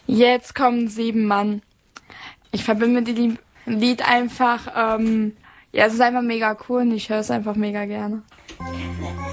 Jetzt kommen 7 Mann. Ich verbinde mit dem Lied einfach, ja, es ist einfach mega cool und ich höre es einfach mega gerne.